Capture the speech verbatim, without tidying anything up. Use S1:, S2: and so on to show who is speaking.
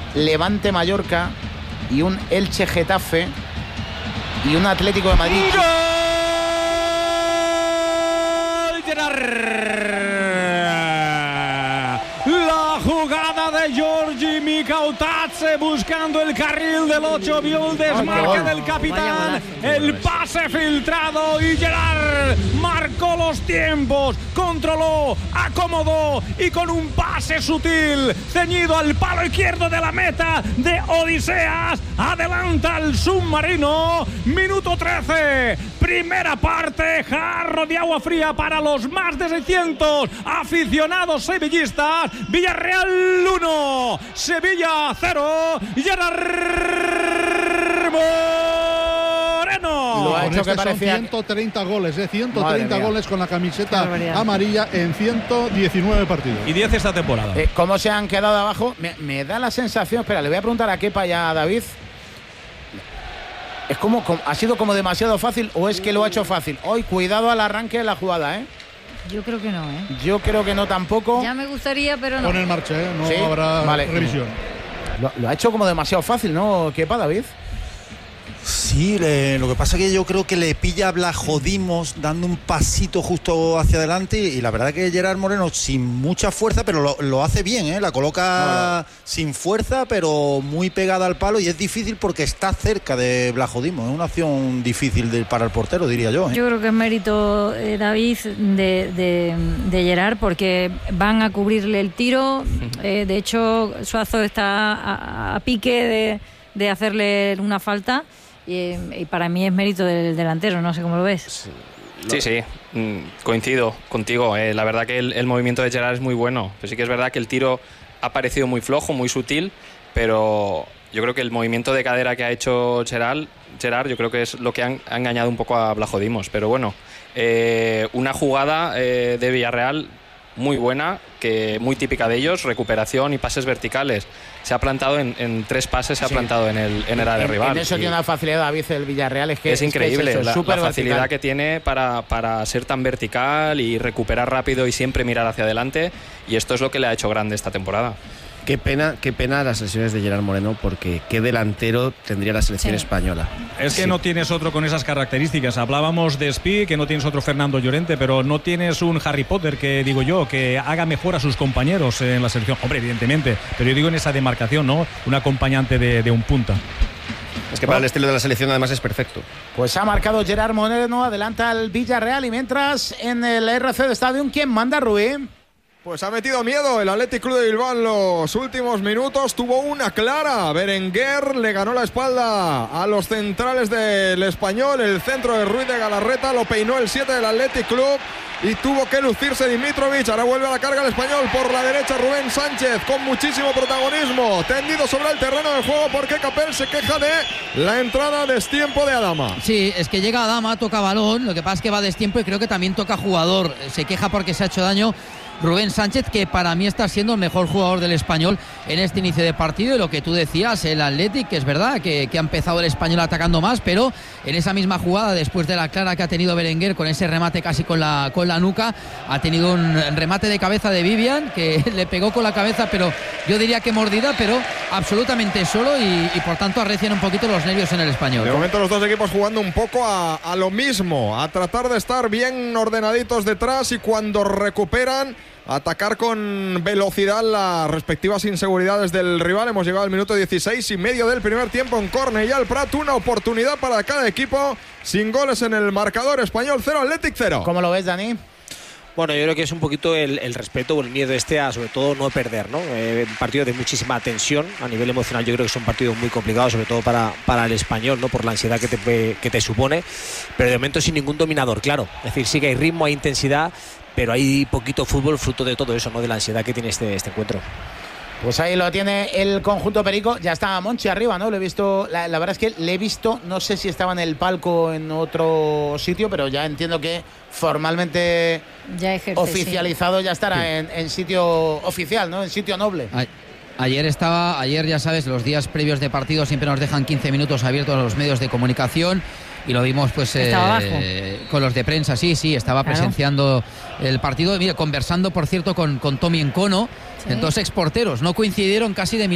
S1: Levante Mallorca y un Elche Getafe y un Atlético de Madrid.
S2: ¡Gol! Gerard. La jugada de Giorgi Mikautadze buscando el carril del ocho, vio el desmarque del capitán, el pase filtrado y Gerard marcó los tiempos, controló, acomodó y con un pase sutil ceñido al palo izquierdo de la meta de Odiseas adelanta al submarino. Minuto trece, primera parte, jarro de agua fría para los más de seiscientos aficionados sevillistas. Villarreal uno, Sevilla cero. Gerard Moreno.
S3: Lo ha hecho que parecía ciento treinta goles, ¿eh? ciento treinta goles con la camiseta amarilla en ciento diecinueve partidos.
S2: Y diez esta temporada.
S1: Eh, ¿Cómo se han quedado abajo? Me, me da la sensación, espera, le voy a preguntar a Kepa y a David. Es como, como, ¿ha sido como demasiado fácil o es que lo ha hecho fácil? Hoy, cuidado al arranque de la jugada, ¿eh?
S4: Yo creo que no, ¿eh?
S1: Yo creo que no tampoco.
S4: Ya me gustaría, pero no.
S3: Pon en marcha, ¿eh? No
S1: ¿Sí?
S3: habrá
S1: vale.
S3: revisión.
S1: Lo, lo ha hecho como demasiado fácil, ¿no? Kepa, David.
S5: Sí, le, lo que pasa es que yo creo que le pilla a Blajodimos dando un pasito justo hacia adelante y la verdad que Gerard Moreno sin mucha fuerza, pero lo, lo hace bien, ¿eh? La coloca no, no. sin fuerza, pero muy pegada al palo y es difícil porque está cerca de Blajodimos. Es una acción difícil de, para el portero, diría yo, ¿eh?
S4: Yo creo que es mérito, eh, David, de, de, de Gerard porque van a cubrirle el tiro. Eh, de hecho, Suazo está a, a pique de, de hacerle una falta. Y, y para mí es mérito del delantero, no sé cómo lo ves.
S6: Sí, sí, sí. Mm, coincido contigo. Eh, la verdad que el, el movimiento de Gerard es muy bueno. Pero sí que es verdad que el tiro ha parecido muy flojo, muy sutil, pero yo creo que el movimiento de cadera que ha hecho Gerard, Gerard yo creo que es lo que han, ha engañado un poco a Blajodimos. Pero bueno, eh, una jugada eh, de Villarreal muy buena, que muy típica de ellos, recuperación y pases verticales. Se ha plantado en, en tres pases, se ha sí. plantado en el, en el área
S1: en,
S6: rival.
S1: En eso tiene una facilidad David el Villarreal, es que
S6: es increíble, es que es eso,
S1: la,
S6: la facilidad vertical. que tiene para, para ser tan vertical y recuperar rápido y siempre mirar hacia adelante, y esto es lo que le ha hecho grande esta temporada.
S7: Qué pena, qué pena las lesiones de Gerard Moreno, porque qué delantero tendría la selección sí. española.
S2: Es que sí. no tienes otro con esas características. Hablábamos de Spi, que no tienes otro Fernando Llorente, pero no tienes un Harry Potter, que digo yo, que haga mejor a sus compañeros en la selección. Hombre, evidentemente, pero yo digo en esa demarcación, ¿no? Un acompañante de, de un punta.
S7: Es que para el estilo de la selección además es perfecto.
S1: Pues ha marcado Gerard Moreno, adelanta al Villarreal, y mientras en el R C de Stadium, ¿quién manda, Rubí?
S8: Pues ha metido miedo el Athletic Club de Bilbao en los últimos minutos. Tuvo una clara. Berenguer le ganó la espalda a los centrales del Español. El centro de Ruiz de Galarreta lo peinó el siete del Athletic Club y tuvo que lucirse Dimitrovic. Ahora vuelve a la carga el Español por la derecha. Rubén Sánchez con muchísimo protagonismo, tendido sobre el terreno de juego porque Capel se queja de la entrada a destiempo de Adama.
S9: Sí, es que llega Adama, toca balón. Lo que pasa es que va a destiempo y creo que también toca jugador. Se queja porque se ha hecho daño Rubén Sánchez, que para mí está siendo el mejor jugador del Español en este inicio de partido. Y lo que tú decías, el Athletic, que es verdad que, que ha empezado el Español atacando más, pero en esa misma jugada, después de la clara que ha tenido Berenguer con ese remate casi con la, con la nuca, ha tenido un remate de cabeza de Vivian, que le pegó con la cabeza, pero yo diría que mordida, pero absolutamente solo, y, y por tanto arrecian un poquito los nervios en el Español.
S8: De momento los dos equipos jugando un poco a, a lo mismo, a tratar de estar bien ordenaditos detrás y cuando recuperan atacar con velocidad las respectivas inseguridades del rival. Hemos llegado al minuto dieciséis y medio del primer tiempo en Cornellà al Prat. Una oportunidad para cada equipo, sin goles en el marcador. Español cero, Athletic cero.
S1: ¿Cómo lo ves, Dani?
S10: Bueno, yo creo que es un poquito el, el respeto o el miedo este a, sobre todo, no perder, ¿no? Eh, un partido de muchísima tensión a nivel emocional. Yo creo que es un partido muy complicado, sobre todo para, para el Español, ¿no? Por la ansiedad que te, que te supone, pero de momento sin ningún dominador, claro. Es decir, sí que hay ritmo, hay intensidad, pero hay poquito fútbol fruto de todo eso, ¿no? De la ansiedad que tiene este, este encuentro.
S1: Pues ahí lo tiene el conjunto perico. Ya está Monchi arriba, ¿no? Lo he visto, la, la verdad es que le he visto, no sé si estaba en el palco en otro sitio, pero ya entiendo que formalmente
S4: ya ejerce,
S1: oficializado,
S4: sí.
S1: ya estará sí. en, en sitio oficial, ¿no? En sitio noble.
S9: Ay. Ayer estaba, ayer ya sabes, los días previos de partido siempre nos dejan quince minutos abiertos a los medios de comunicación y lo vimos pues eh, con los de prensa, sí, sí, estaba claro. presenciando el partido, mira, conversando por cierto con, con Tommy Encono, sí. dos exporteros, no coincidieron casi de